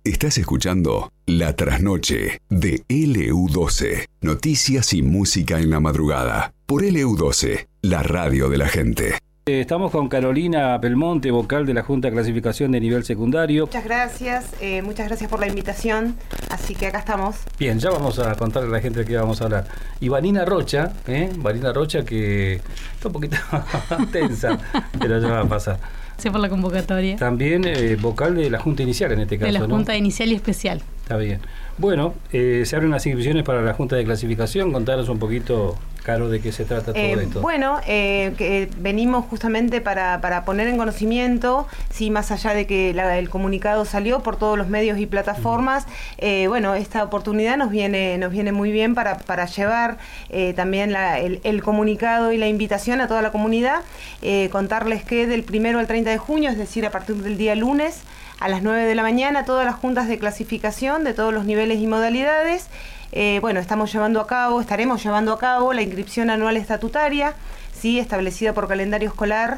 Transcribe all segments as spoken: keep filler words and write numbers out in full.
Estás escuchando La Trasnoche de L U doce. Noticias y música en la madrugada. Por L U doce, la radio de la gente. Estamos con Carolina Belmonte, vocal de la Junta de Clasificación de Nivel Secundario. Muchas gracias, eh, muchas gracias por la invitación. Así que acá estamos. Bien, ya vamos a contarle a la gente de qué vamos a hablar. Y Vanina Rocha, ¿eh? Vanina Rocha que está un poquito tensa, pero ya va a pasar. Sí, por la convocatoria. También eh, vocal de la Junta Inicial en este caso, de la ¿no? Junta Inicial y Especial. Está bien. Bueno, eh, se abren las inscripciones para la Junta de Clasificación. Contanos un poquito, Caro, de qué se trata todo eh, esto. Bueno, eh, que venimos justamente para, para poner en conocimiento, sí, más allá de que la, el comunicado salió por todos los medios y plataformas, uh-huh. eh, bueno, esta oportunidad nos viene, nos viene muy bien para, para llevar eh, también la, el, el comunicado y la invitación a toda la comunidad, eh, contarles que del primero al treinta de junio, es decir, a partir del día lunes, a las nueve de la mañana, todas las juntas de clasificación de todos los niveles y modalidades, eh, bueno, estamos llevando a cabo, estaremos llevando a cabo la inscripción anual estatutaria, sí, establecida por calendario escolar,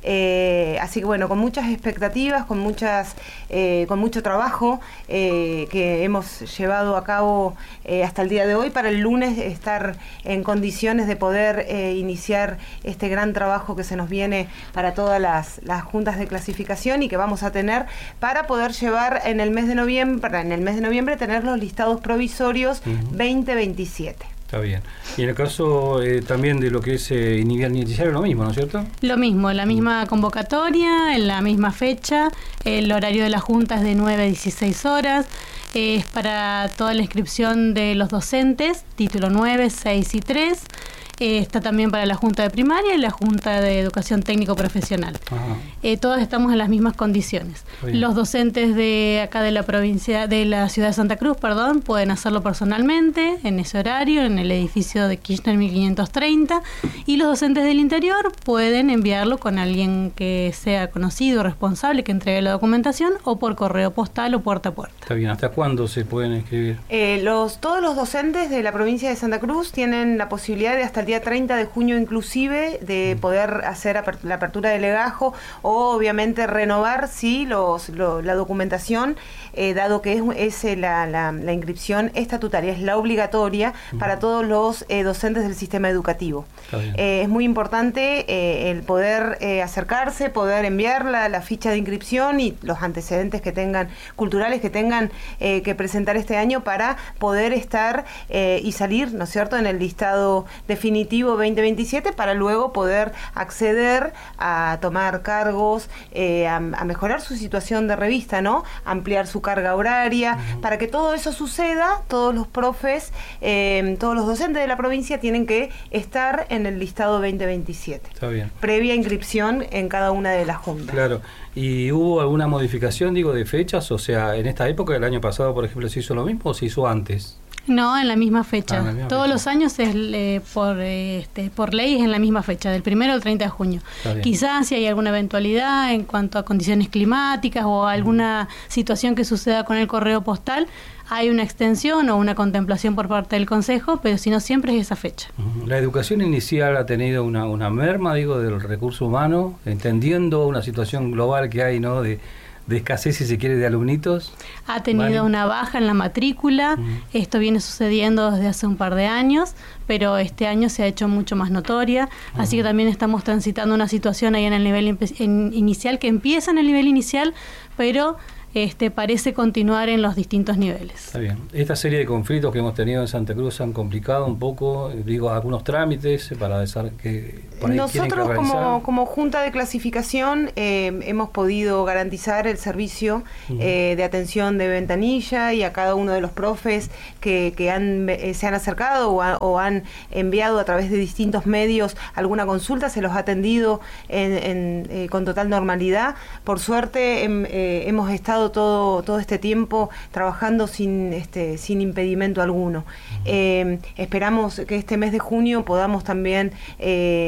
eh, así que bueno, con muchas expectativas, con muchas, eh, con mucho trabajo eh, que hemos llevado a cabo eh, hasta el día de hoy, para el lunes estar en condiciones de poder eh, iniciar este gran trabajo que se nos viene para todas las, las juntas de clasificación y que vamos a tener para poder llevar en el mes de noviembre, para en el mes de noviembre tener los listados provisorios uh-huh. veinte veintisiete. Está bien. Y en el caso eh, también de lo que es eh, nivel inicial, lo mismo, ¿no es cierto? Lo mismo, la misma convocatoria, en la misma fecha, el horario de la Junta es de nueve a dieciséis horas, eh, es para toda la inscripción de los docentes, título nueve, seis y tres, eh, está también para la Junta de Primaria y la Junta de Educación Técnico Profesional. Eh, todas estamos en las mismas condiciones. Los docentes de acá de la provincia, de la ciudad de Santa Cruz, perdón, pueden hacerlo personalmente, en ese horario, en el edificio de Kirchner mil quinientos treinta, y los docentes del interior pueden enviarlo con alguien que sea conocido, responsable, que entregue la documentación, o por correo postal o puerta a puerta. Está bien. ¿Hasta cuándo se pueden inscribir? Eh, los, todos los docentes de la provincia de Santa Cruz tienen la posibilidad de hasta el día treinta de junio inclusive de poder hacer apert- la apertura de legajo o obviamente renovar sí los, lo, la documentación, eh, dado que es, es eh, la, la, la inscripción estatutaria, es la obligatoria uh-huh. para todos los eh, docentes del sistema educativo. Eh, es muy importante eh, el poder eh, acercarse, poder enviar la, la ficha de inscripción y los antecedentes que tengan, culturales que tengan eh, que presentar este año para poder estar eh, y salir, ¿no es cierto?, en el listado definitivo veinte veintisiete, para luego poder acceder a tomar cargos, eh, a, a mejorar su situación de revista, ¿no? Ampliar su carga horaria. Uh-huh. Para que todo eso suceda, todos los profes, eh, todos los docentes de la provincia tienen que estar en el listado veinte veintisiete. Está bien. Previa inscripción en cada una de las juntas. Claro. ¿Y hubo alguna modificación, digo, de fechas? O sea, en esta época, el año pasado, por ejemplo, ¿se hizo lo mismo o se hizo antes? No, en la misma fecha. Ah, la misma Todos fecha. los años es eh, por eh, este, por ley es en la misma fecha, del primero al treinta de junio. Quizás si hay alguna eventualidad en cuanto a condiciones climáticas o alguna uh-huh. situación que suceda con el correo postal, hay una extensión o una contemplación por parte del Consejo, pero si no, siempre es esa fecha. Uh-huh. La educación inicial ha tenido una, una merma, digo, del recurso humano, entendiendo una situación global que hay, ¿no?, de de escasez, si se quiere, de alumnitos. Ha tenido ¿Vale? una baja en la matrícula, uh-huh. esto viene sucediendo desde hace un par de años, pero este año se ha hecho mucho más notoria, uh-huh. así que también estamos transitando una situación ahí en el nivel impe- en inicial, que empieza en el nivel inicial, pero este parece continuar en los distintos niveles. Está bien. Esta serie de conflictos que hemos tenido en Santa Cruz han complicado un poco, digo, algunos trámites para desar- que por ahí Nosotros que como, como Junta de Clasificación eh, hemos podido garantizar el servicio uh-huh. eh, de atención de ventanilla, y a cada uno de los profes que, que han, eh, se han acercado o, a, o han enviado a través de distintos medios alguna consulta, se los ha atendido en, en, eh, con total normalidad. Por suerte hem, eh, hemos estado todo todo este tiempo trabajando sin este sin impedimento alguno. Uh-huh. Eh, esperamos que este mes de junio podamos también eh,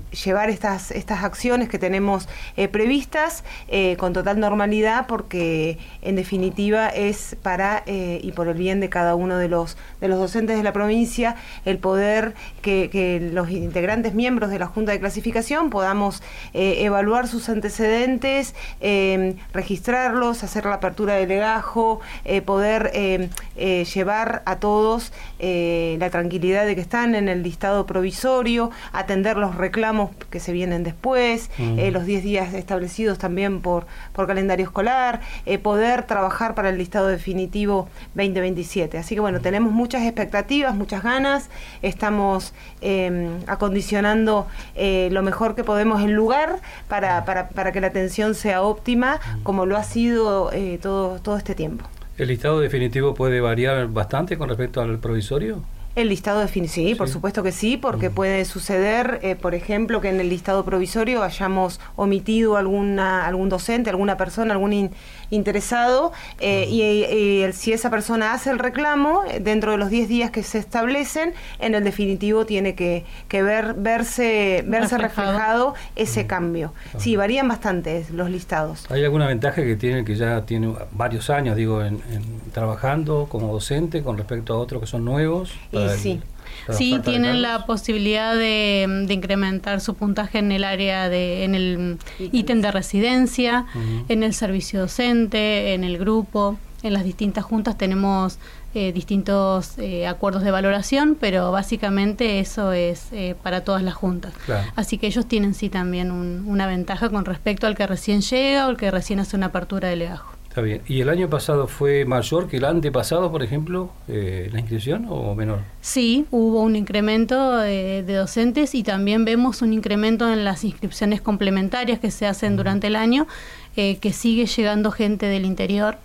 llevar estas, estas acciones que tenemos eh, previstas eh, con total normalidad, porque en definitiva es para eh, y por el bien de cada uno de los, de los docentes de la provincia, el poder que, que los integrantes miembros de la Junta de Clasificación podamos eh, evaluar sus antecedentes, eh, registrarlos, hacer la apertura de legajo, eh, poder eh, eh, llevar a todos eh, la tranquilidad de que están en el listado provisorio, atender los reclamos que se vienen después, uh-huh. eh, los diez días establecidos también por, por calendario escolar, eh, poder trabajar para el listado definitivo veinte veintisiete. Así que bueno, tenemos muchas expectativas, muchas ganas, estamos eh, acondicionando eh, lo mejor que podemos el lugar para, para, para que la atención sea óptima, como lo ha sido eh, todo, todo este tiempo. ¿El listado definitivo puede variar bastante con respecto al provisorio? El listado definitivo, sí, por supuesto que sí, porque puede suceder, eh, por ejemplo, que en el listado provisorio hayamos omitido alguna algún docente, alguna persona, algún in, interesado, eh, y, y el, si esa persona hace el reclamo, dentro de los diez días que se establecen, en el definitivo tiene que, que ver verse verse reflejado, reflejado ese uh-huh. cambio. Sí, varían bastante los listados. ¿Hay alguna ventaja que tiene que ya tiene varios años, digo, en, en trabajando como docente con respecto a otros que son nuevos? Y sí. Sí, tienen la posibilidad de, de incrementar su puntaje en el área de, en el ítem de residencia, uh-huh. en el servicio docente, en el grupo, en las distintas juntas tenemos eh, distintos eh, acuerdos de valoración, pero básicamente eso es eh, para todas las juntas. Claro. Así que ellos tienen sí también un, una ventaja con respecto al que recién llega o el que recién hace una apertura de legajo. Está bien. ¿Y el año pasado fue mayor que el antepasado, por ejemplo, eh, la inscripción o menor? Sí, hubo un incremento de, de docentes y también vemos un incremento en las inscripciones complementarias que se hacen uh-huh. durante el año, eh, que sigue llegando gente del interior.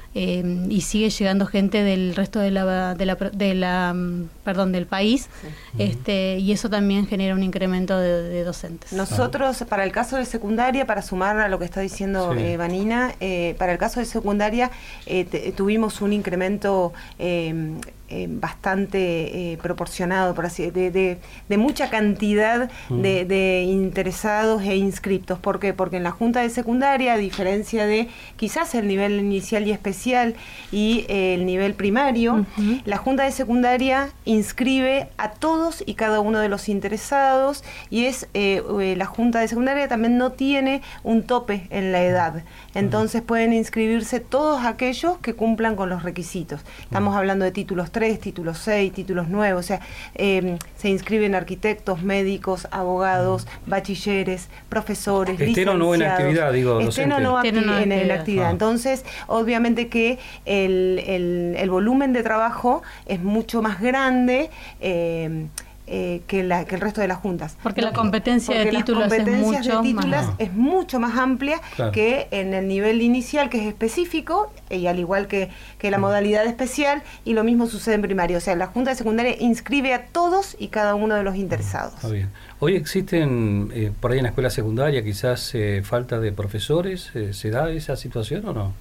Eh, y sigue llegando gente del resto de la, de la, de la perdón del país, sí. este y eso también genera un incremento de, de docentes. Nosotros, para el caso de secundaria, para sumar a lo que está diciendo sí. eh, Vanina, eh, para el caso de secundaria eh, te, tuvimos un incremento eh, eh, bastante eh, proporcionado, por así de, de, de mucha cantidad mm. de, de interesados e inscriptos. ¿Por qué? Porque en la Junta de Secundaria, a diferencia de quizás el nivel inicial y especial y eh, el nivel primario, uh-huh. la Junta de Secundaria inscribe a todos y cada uno de los interesados, y es eh, eh, la Junta de Secundaria también no tiene un tope en la edad, entonces uh-huh. pueden inscribirse todos aquellos que cumplan con los requisitos. Estamos uh-huh. hablando de títulos tres, títulos seis, títulos nueve, o sea, eh, se inscriben arquitectos, médicos, abogados, uh-huh. bachilleres, profesores, estén o no en actividad, digo, estén o no acti- en, en actividad. Ah. Entonces, obviamente que el, el, el volumen de trabajo es mucho más grande eh, eh, que, la, que el resto de las juntas. Porque la competencia Porque de títulos es mucho, de títulos más, es mucho más amplia claro. que en el nivel inicial, que es específico, y al igual que, que la modalidad especial, y lo mismo sucede en primaria. O sea, la Junta de Secundaria inscribe a todos y cada uno de los interesados. Está bien. Hoy existen, eh, por ahí en la escuela secundaria, quizás eh, falta de profesores. Eh, ¿Se da esa situación o no?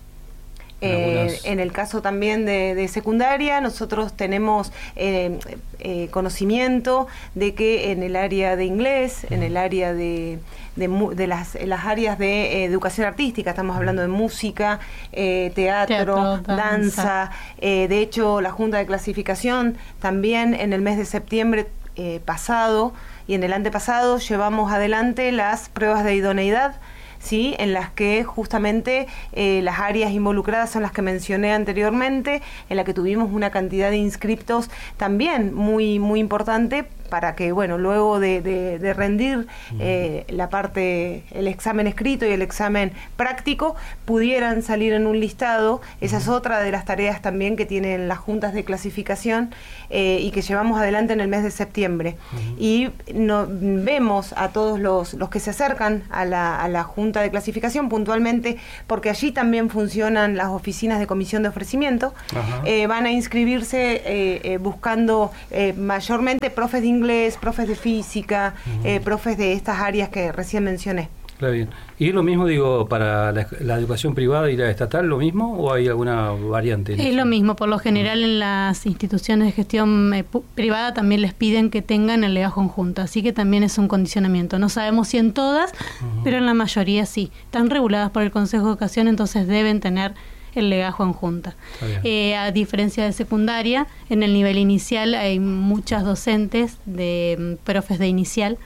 Eh, en el caso también de, de secundaria, nosotros tenemos eh, eh, conocimiento de que en el área de inglés, en el área de, de, de las, las áreas de eh, educación artística, estamos hablando de música, eh, teatro, teatro, danza, danza eh, de hecho la Junta de Clasificación también en el mes de septiembre eh, pasado y en el antepasado llevamos adelante las pruebas de idoneidad, ¿sí? En las que justamente eh, las áreas involucradas son las que mencioné anteriormente, en la que tuvimos una cantidad de inscriptos también muy, muy importante, para que, bueno, luego de, de, de rendir eh, la parte, el examen escrito y el examen práctico, pudieran salir en un listado. Esa es otra de las tareas también que tienen las juntas de clasificación eh, y que llevamos adelante en el mes de septiembre. Uh-huh. Y no, vemos a todos los, los que se acercan a la, a la junta de clasificación puntualmente, porque allí también funcionan las oficinas de comisión de ofrecimiento. Uh-huh. eh, van a inscribirse eh, eh, buscando eh, mayormente profes de inglés, profes de física, uh-huh. eh, profes de estas áreas que recién mencioné. Está bien. ¿Y es lo mismo, digo, para la, la educación privada y la estatal, lo mismo o hay alguna variante? Es lo mismo, por lo general en las instituciones de gestión eh, privada también les piden que tengan el legajo en junta, así que también es un condicionamiento. No sabemos si en todas, uh-huh. pero en la mayoría sí. Están reguladas por el Consejo de Educación, entonces deben tener el legajo en junta. Eh, a diferencia de secundaria, en el nivel inicial hay muchas docentes de profes de inicial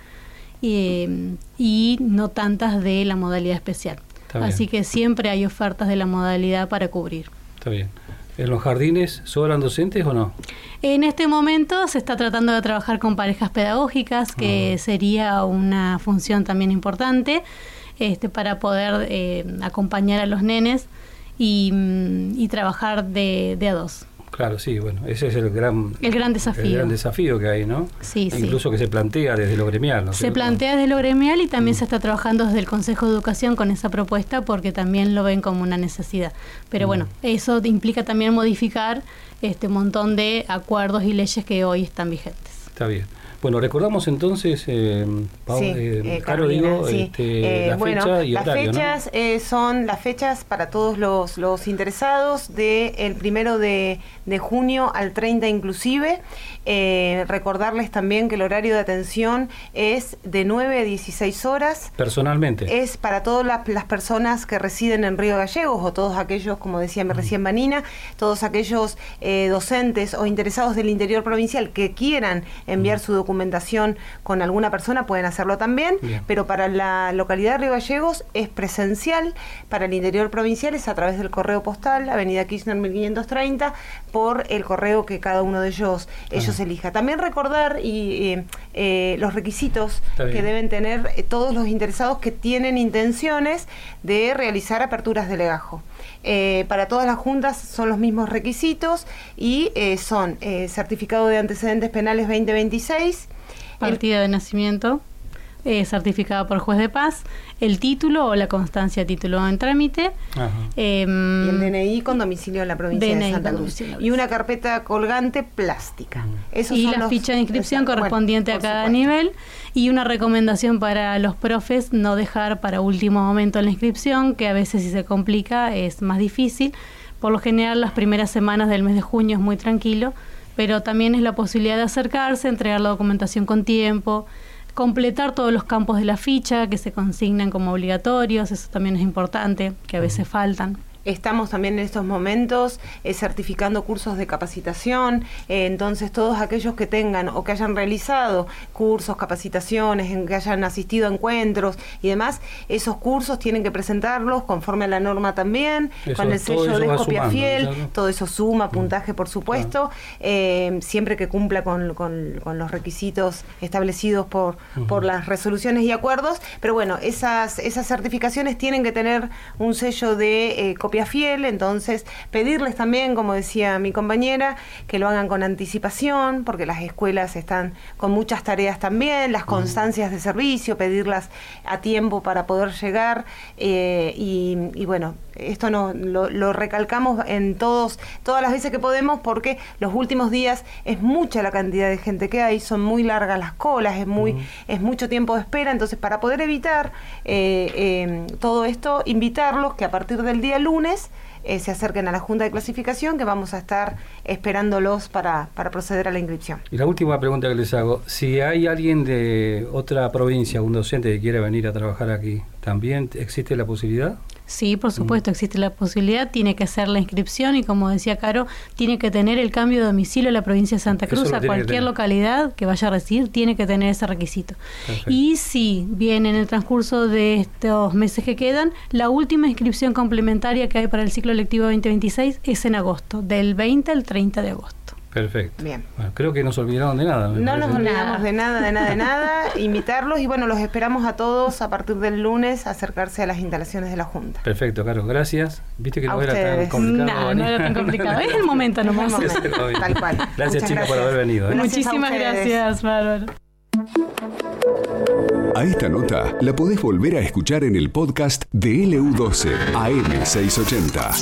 y, y no tantas de la modalidad especial. Así que siempre hay ofertas de la modalidad para cubrir. Está bien. ¿En los jardines sobran docentes o no? En este momento se está tratando de trabajar con parejas pedagógicas, que uh-huh. sería una función también importante este, para poder eh, acompañar a los nenes y, y trabajar de, de a dos. Claro, sí, bueno, ese es el gran, el gran desafío. El gran desafío que hay, ¿no? Sí, Incluso sí. que se plantea desde lo gremial, ¿no? Se ¿sí? plantea desde lo gremial y también mm. se está trabajando desde el Consejo de Educación con esa propuesta porque también lo ven como una necesidad. Pero mm. bueno, eso implica también modificar este montón de acuerdos y leyes que hoy están vigentes. Está bien. Bueno, recordamos entonces, eh, Pau, sí, eh, eh, Caro, digo, sí. este, eh, la bueno, fecha y las horario, fechas ¿no? eh, son las fechas para todos los, los interesados del primero de, de junio al treinta inclusive. Eh, recordarles también que el horario de atención es de nueve a dieciséis horas. Personalmente. Es para todas las, las personas que residen en Río Gallegos o todos aquellos, como decía mm. recién Vanina, todos aquellos eh, docentes o interesados del interior provincial que quieran enviar mm. su documentación con alguna persona pueden hacerlo también, Bien. pero para la localidad de Río Gallegos es presencial, para el interior provincial es a través del correo postal, Avenida Kirchner mil quinientos treinta, por el correo que cada uno de ellos, ellos elija. También recordar y eh, eh, los requisitos que deben tener eh, todos los interesados que tienen intenciones de realizar aperturas de legajo. Eh, para todas las juntas son los mismos requisitos y eh, son eh, certificado de antecedentes penales veinte veintiséis, partida el, de nacimiento eh, certificada por juez de paz, el título o la constancia de título en trámite, eh, y el D N I con domicilio en la provincia D N I de Santa Cruz y una carpeta colgante plástica. Esos y son la los, ficha de inscripción esa, correspondiente bueno, a cada supuesto. nivel y una recomendación para los profes: no dejar para último momento la inscripción, que a veces si se complica es más difícil. Por lo general las primeras semanas del mes de junio es muy tranquilo, pero también es la posibilidad de acercarse, entregar la documentación con tiempo, completar todos los campos de la ficha que se consignan como obligatorios, eso también es importante, que a veces faltan. Estamos también en estos momentos eh, certificando cursos de capacitación, eh, entonces todos aquellos que tengan o que hayan realizado cursos, capacitaciones, en que hayan asistido a encuentros y demás, esos cursos tienen que presentarlos conforme a la norma también, eso, con el sello de copia sumando, fiel, ¿no? todo eso suma, puntaje por supuesto, claro. eh, siempre que cumpla con, con, con los requisitos establecidos por, uh-huh. por las resoluciones y acuerdos, pero bueno, esas, esas certificaciones tienen que tener un sello de eh, copia fiel, entonces pedirles también, como decía mi compañera, que lo hagan con anticipación, porque las escuelas están con muchas tareas también, las constancias de servicio, pedirlas a tiempo para poder llegar, eh, y, y bueno, esto no, lo, lo recalcamos en todos, todas las veces que podemos, porque los últimos días es mucha la cantidad de gente que hay, son muy largas las colas, es muy, uh-huh. es mucho tiempo de espera, entonces para poder evitar eh, eh, todo esto, invitarlos que a partir del día lunes Eh, se acerquen a la Junta de Clasificación, que vamos a estar esperándolos para, para proceder a la inscripción. Y la última pregunta que les hago: si hay alguien de otra provincia, un docente que quiera venir a trabajar aquí, ¿también existe la posibilidad? Sí, por supuesto, existe la posibilidad, tiene que hacer la inscripción y, como decía Caro, tiene que tener el cambio de domicilio en la provincia de Santa Cruz. A cualquier localidad que vaya a residir tiene que tener ese requisito. Perfecto. Y si viene en el transcurso de estos meses que quedan, la última inscripción complementaria que hay para el ciclo lectivo veinte veintiséis es en agosto, del veinte al treinta de agosto. Perfecto. Bien. Bueno, creo que nos olvidaron de nada. No nos olvidamos de nada, de nada, de nada. Invitarlos y bueno, los esperamos a todos a partir del lunes a acercarse a las instalaciones de la Junta. Perfecto, Caro, gracias. Viste que a no ustedes. era tan complicado. No, no era tan complicado. Es el momento nomás. Es el momento. Tal cual. Gracias, chicos, por haber venido. ¿eh? Gracias. Muchísimas gracias, Bárbara. A esta nota la podés volver a escuchar en el podcast de L U doce A M seiscientos ochenta.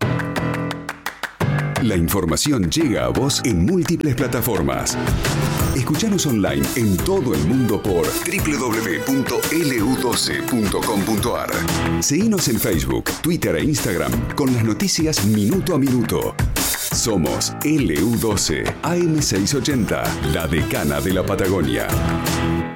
La información llega a vos en múltiples plataformas. Escuchanos online en todo el mundo por doble u doble u doble u punto ele u doce punto com punto ar. Seguinos en Facebook, Twitter e Instagram con las noticias minuto a minuto. Somos L U doce A M seiscientos ochenta, la decana de la Patagonia.